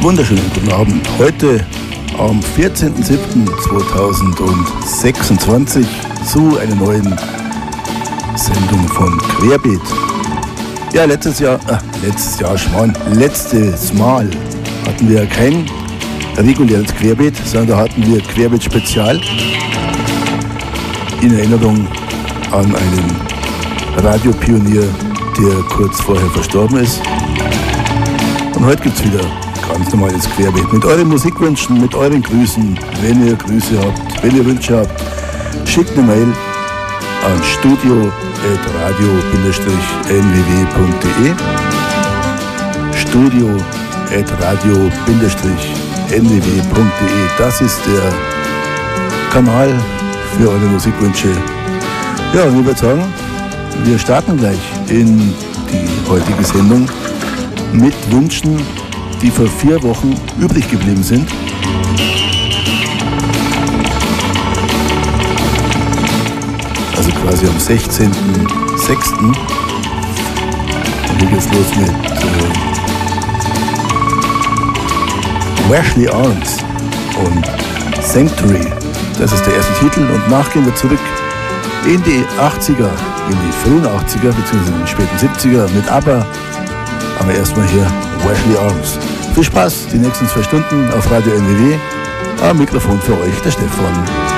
Wunderschönen guten Abend. Heute am 14.07.2026 zu einer neuen Sendung von Querbeet. Ja, letztes Mal hatten wir kein reguläres Querbeet, sondern da hatten wir Querbeet Spezial in Erinnerung an einen Radiopionier, der kurz vorher verstorben ist. Und heute gibt es wieder ganz normales Querbeet mit euren Musikwünschen, mit euren Grüßen. Wenn ihr Grüße habt, wenn ihr Wünsche habt, schickt eine Mail an studio@radio-nww.de studio@radio-nww.de. Das ist der Kanal für eure Musikwünsche. Ja, und ich würde sagen, wir starten gleich in die heutige Sendung mit Wünschen, die vor 4 Wochen übrig geblieben sind. Also quasi am 16.06. Und hier geht's los mit Wesley Arms und Sanctuary. Das ist der erste Titel und nach gehen wir zurück in die 80er, in die frühen 80er bzw. in die späten 70er mit ABBA. Aber erstmal hier Wesley Arms. Viel Spaß die nächsten 2 Stunden auf Radio NWW. Am Mikrofon für euch der Stefan.